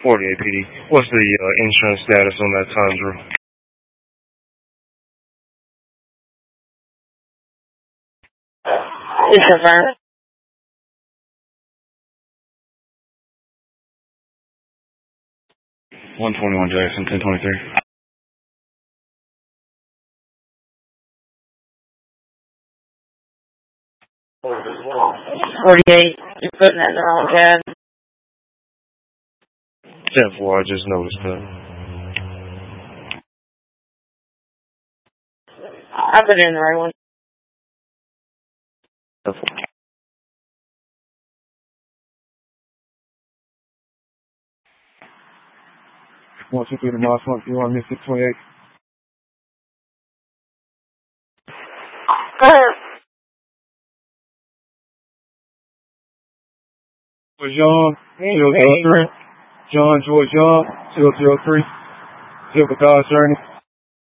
48 PD. What's the insurance status on that Tundra? It's confirmed. 121 Jackson, 1023. 48. You're putting that in the wrong tab. 10-4, I just noticed that. I put it in the right one. 123 to North Front, you're on Miss 628. Go ahead. Was Young, 003. John George Young, 003. Silver Dodge Journey.